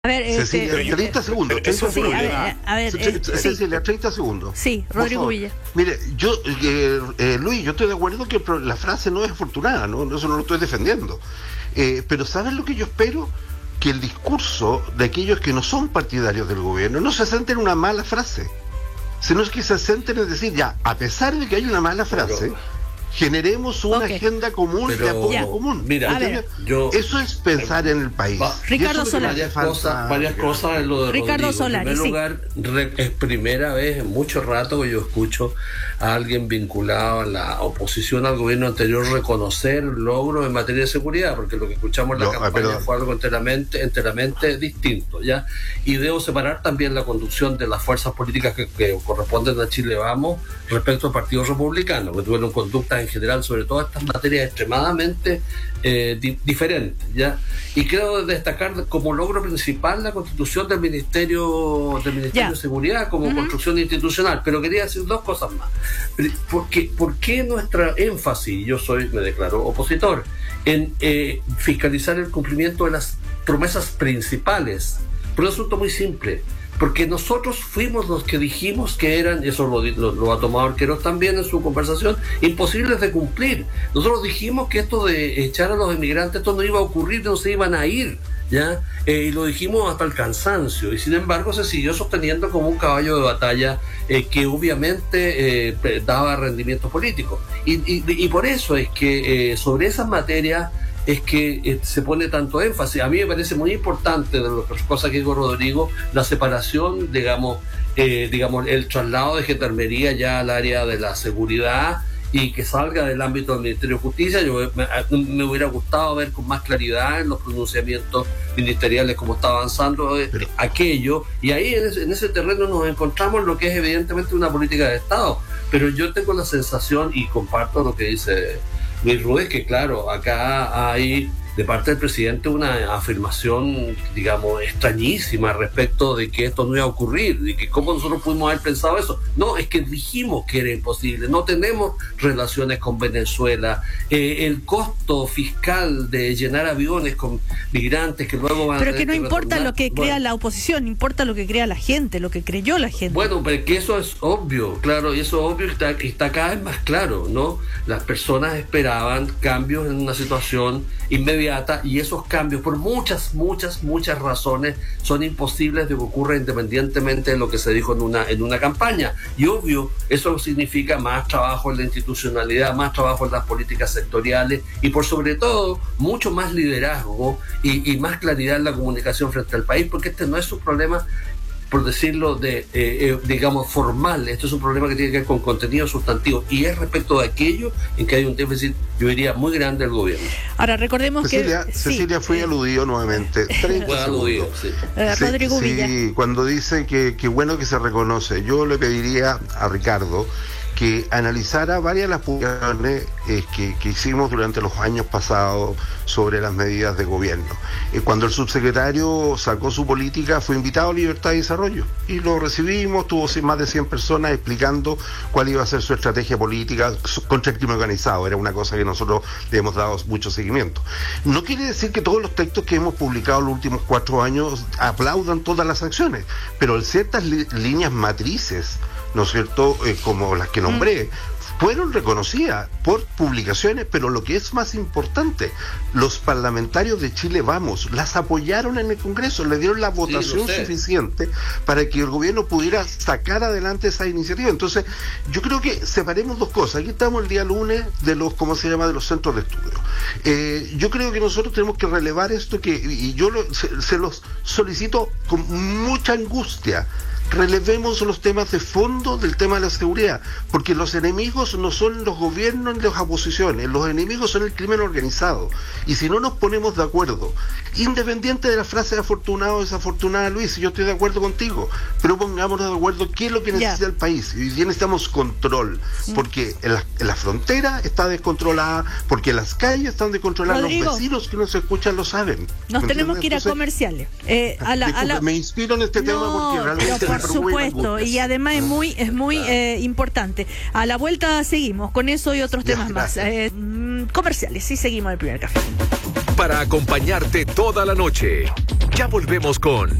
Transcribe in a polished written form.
A ver, Cecilia, 30 segundos. 30 sí, segundos. a ver, Cecilia, 30 segundos. Sí, Rodrigo Villa. Mire, Luis, yo estoy de acuerdo que la frase no es afortunada, ¿no? Eso no lo estoy defendiendo. Pero ¿saben lo que yo espero? Que el discurso de aquellos que no son partidarios del gobierno no se centre en una mala frase, sino es que se centren en decir, ya, a pesar de que hay una mala frase, generemos una agenda común de apoyo común. Mira, eso es pensar en el país. Ricardo Solari. Varias cosas en lo de Ricardo Rodrigo. Solari, en primer lugar, es primera vez en mucho rato que yo escucho a alguien vinculado a la oposición al gobierno anterior reconocer logros en materia de seguridad, porque lo que escuchamos en la campaña fue algo enteramente distinto, ¿ya? Y debo separar también la conducción de las fuerzas políticas que corresponden a Chile Vamos respecto al Partido Republicano, que tuvieron conductas en general sobre todas estas materias extremadamente diferentes, ¿ya? Y creo destacar como logro principal la constitución del Ministerio de Seguridad como construcción institucional, pero quería decir dos cosas más. ¿Por qué nuestra énfasis, me declaro opositor, en fiscalizar el cumplimiento de las promesas principales? Por un asunto muy simple. Porque nosotros fuimos los que dijimos que eran, eso lo ha tomado Arqueros también en su conversación, imposibles de cumplir. Nosotros dijimos que esto de echar a los emigrantes, esto no iba a ocurrir, no se iban a ir, ¿ya? Y lo dijimos hasta el cansancio, y sin embargo se siguió sosteniendo como un caballo de batalla que obviamente daba rendimiento político. Y por eso es que sobre esas materias es que se pone tanto énfasis. A mí me parece muy importante, de las cosas que dijo Rodrigo, la separación, digamos, el traslado de Gendarmería ya al área de la seguridad y que salga del ámbito del Ministerio de Justicia. Me hubiera gustado ver con más claridad en los pronunciamientos ministeriales cómo está avanzando aquello, y ahí en ese terreno nos encontramos lo que es evidentemente una política de Estado. Pero yo tengo la sensación, y comparto lo que dice Luis Ruiz, que claro, acá hay de parte del presidente una afirmación, digamos, extrañísima respecto de que esto no iba a ocurrir, de que cómo nosotros pudimos haber pensado eso. No, es que dijimos que era imposible, no tenemos relaciones con Venezuela, el costo fiscal de llenar aviones con migrantes que luego van pero que no importa lo que crea la oposición, importa lo que crea la gente, lo que creyó la gente. Bueno, pero que eso es obvio, claro, y eso es obvio que está cada vez más claro, ¿no? Las personas esperaban cambios en una situación inmediata, y esos cambios, por muchas razones, son imposibles de que ocurra independientemente de lo que se dijo en una campaña. Y obvio, eso significa más trabajo en la institucionalidad, más trabajo en las políticas sectoriales y por sobre todo, mucho más liderazgo y más claridad en la comunicación frente al país, porque este no es un problema, por decirlo digamos, formal. Esto es un problema que tiene que ver con contenido sustantivo, y es respecto de aquello en que hay un déficit, yo diría, muy grande del gobierno. Ahora, recordemos Cecilia fue aludido nuevamente. Fue aludido, sí. Rodrigo Villa. Sí, cuando dice que bueno que se reconoce, yo le pediría a Ricardo que analizara varias de las publicaciones que hicimos durante los años pasados sobre las medidas de gobierno. Cuando el subsecretario sacó su política, fue invitado a Libertad y Desarrollo, y lo recibimos, tuvo más de 100 personas explicando cuál iba a ser su estrategia política contra el crimen organizado. Era una cosa que nosotros le hemos dado mucho seguimiento. No quiere decir que todos los textos que hemos publicado en los últimos 4 años aplaudan todas las acciones, pero ciertas líneas matrices, ¿no es cierto?, como las que nombré, fueron reconocidas por publicaciones, pero lo que es más importante, los parlamentarios de Chile Vamos las apoyaron en el Congreso, le dieron la votación suficiente para que el gobierno pudiera sacar adelante esa iniciativa. Entonces, yo creo que separemos dos cosas. Aquí estamos el día lunes de los, ¿cómo se llama?, de los centros de estudio. Yo creo que nosotros tenemos que relevar esto, y yo se los solicito con mucha angustia. Relevemos los temas de fondo del tema de la seguridad, porque los enemigos no son los gobiernos ni las oposiciones, los enemigos son el crimen organizado, y si no nos ponemos de acuerdo, independiente de la frase de afortunado o desafortunada, Luis, yo estoy de acuerdo contigo, pero pongámonos de acuerdo qué es lo que necesita el país, y hoy necesitamos control, porque en la frontera está descontrolada, porque las calles están descontroladas, Rodrigo, los vecinos que nos escuchan lo saben. Nos tenemos que ir a comerciales. Me inspiro en este tema porque realmente... Por supuesto, y además es muy importante. A la vuelta seguimos con eso y otros temas más. Comerciales, sí, seguimos el primer café. Para acompañarte toda la noche. Ya volvemos con